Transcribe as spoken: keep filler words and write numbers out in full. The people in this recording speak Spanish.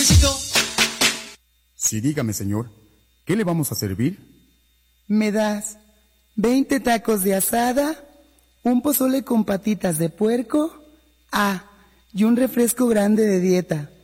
Sí, dígame, señor. ¿Qué le vamos a servir? ¿Me das veinte tacos de asada, un pozole con patitas de puerco, ah, y un refresco grande de dieta?